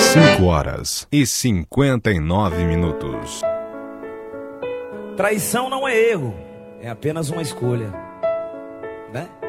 5h59. Traição não é erro, é apenas uma escolha, né?